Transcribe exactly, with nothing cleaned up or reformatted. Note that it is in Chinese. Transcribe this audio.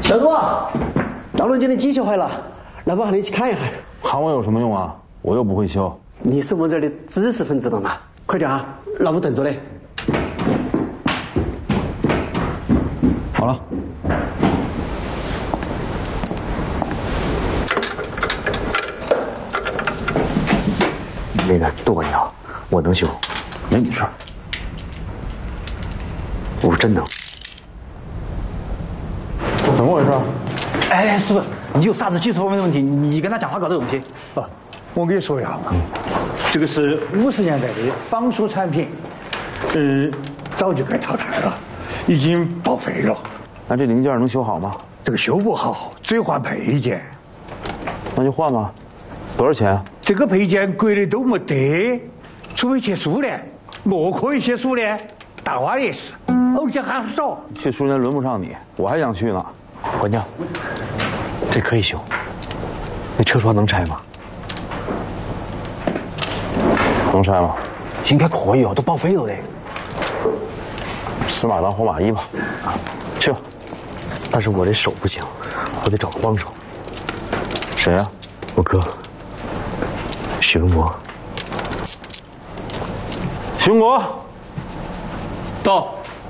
小杜啊，大轮间的机器坏了，来帮你去看一看。 喊我有什么用啊？我又不会修。 你是我们这儿的知识分子嘛嘛，快点啊，老夫等着嘞。 好了。 那个杜管家，我能修， 没你事儿。 我真能。 怎么回事？ 哎，师傅，你有啥子技术方面的问题，你跟他讲话搞这东西。 不，我跟你说一下嘛，这个是五十年代的仿塑产品，呃，早就该淘汰了，已经报废了。 那这零件能修好吗？ 这个修不好，只换配件。 那就换吧。多少钱？ 这个配件国内都没得，除非去苏联，我可以去苏联，大娃也是，而且还少。 去苏联轮不上你，我还想去呢。 管家，这可以修。那车窗能拆吗？ 能拆吗？ 应该可以哦，都报废了嘞。 死马当活马医吧。啊，去吧。 但是我这手不行，我得找个帮手。 谁呀、啊？ 我哥。许文国。 许文国， 到。